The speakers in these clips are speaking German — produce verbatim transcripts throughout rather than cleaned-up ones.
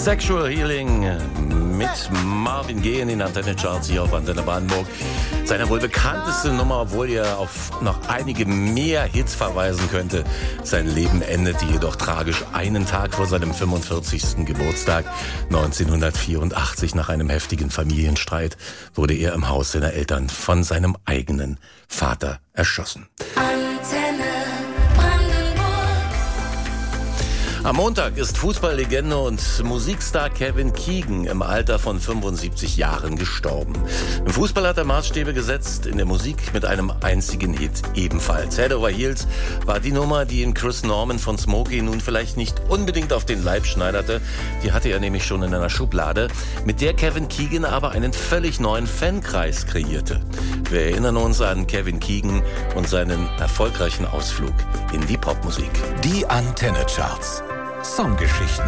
Sexual Healing mit Marvin Gaye in den Antenne-Charts hier auf Antenne Brandenburg. Seine wohl bekannteste Nummer, obwohl er auf noch einige mehr Hits verweisen könnte. Sein Leben endete jedoch tragisch einen Tag vor seinem fünfundvierzigsten Geburtstag. neunzehnhundertvierundachtzig, nach einem heftigen Familienstreit, wurde er im Haus seiner Eltern von seinem eigenen Vater erschossen. Antenne. Am Montag ist Fußballlegende und Musikstar Kevin Keegan im Alter von fünfundsiebzig Jahren gestorben. Im Fußball hat er Maßstäbe gesetzt, in der Musik mit einem einzigen Hit ebenfalls. Head Over Heels war die Nummer, die ihn Chris Norman von Smokey nun vielleicht nicht unbedingt auf den Leib schneiderte. Die hatte er nämlich schon in einer Schublade, mit der Kevin Keegan aber einen völlig neuen Fankreis kreierte. Wir erinnern uns an Kevin Keegan und seinen erfolgreichen Ausflug in die Popmusik. Die Antenne-Charts. Songgeschichten.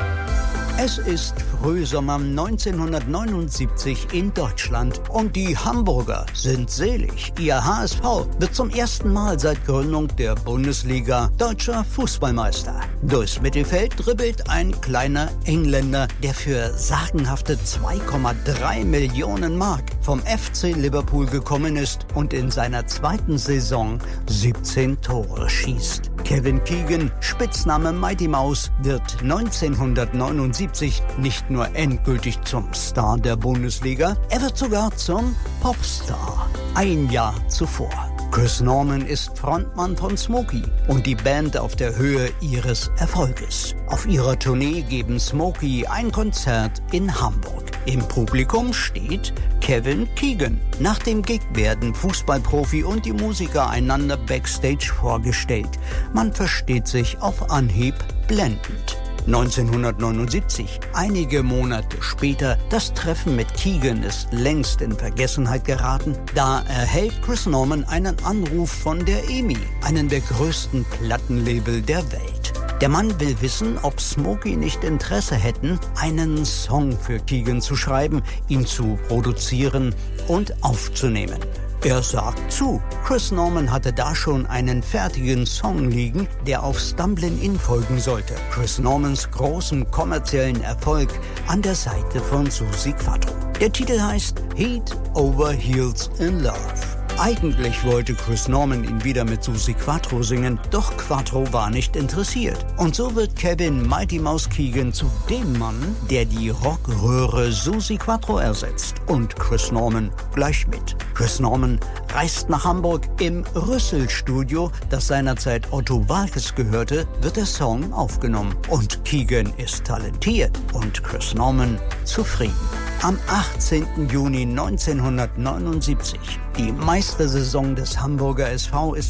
Es ist Frühsommer neunzehnhundertneunundsiebzig in Deutschland und die Hamburger sind selig. Ihr H S V wird zum ersten Mal seit Gründung der Bundesliga deutscher Fußballmeister. Durchs Mittelfeld dribbelt ein kleiner Engländer, der für sagenhafte zwei Komma drei Millionen Mark vom F C Liverpool gekommen ist und in seiner zweiten Saison siebzehn Tore schießt. Kevin Keegan, Spitzname Mighty Mouse, wird neunzehnhundertneunundsiebzig nicht nur endgültig zum Star der Bundesliga, er wird sogar zum Popstar. Ein Jahr zuvor. Chris Norman ist Frontmann von Smokey und die Band auf der Höhe ihres Erfolges. Auf ihrer Tournee geben Smokey ein Konzert in Hamburg. Im Publikum steht Kevin Keegan. Nach dem Gig werden Fußballprofi und die Musiker einander backstage vorgestellt. Man versteht sich auf Anhieb blendend. neunzehnhundertneunundsiebzig, einige Monate später, das Treffen mit Keegan ist längst in Vergessenheit geraten. Da erhält Chris Norman einen Anruf von der E M I, einem der größten Plattenlabel der Welt. Der Mann will wissen, ob Smokey nicht Interesse hätten, einen Song für Keegan zu schreiben, ihn zu produzieren und aufzunehmen. Er sagt zu. Chris Norman hatte da schon einen fertigen Song liegen, der auf Stumblin' In folgen sollte. Chris Normans großem kommerziellen Erfolg an der Seite von Suzi Quatro. Der Titel heißt Head Over Heels in Love. Eigentlich wollte Chris Norman ihn wieder mit Suzi Quatro singen, doch Quatro war nicht interessiert. Und so wird Kevin Mighty Mouse Keegan zu dem Mann, der die Rockröhre Suzi Quatro ersetzt. Und Chris Norman gleich mit. Chris Norman reist nach Hamburg. Im Rüssel-Studio, das seinerzeit Otto Waalkes gehörte, wird der Song aufgenommen. Und Keegan ist talentiert und Chris Norman zufrieden. Am achtzehnten Juni neunzehnhundertneunundsiebzig. Die Meistersaison des Hamburger S V ist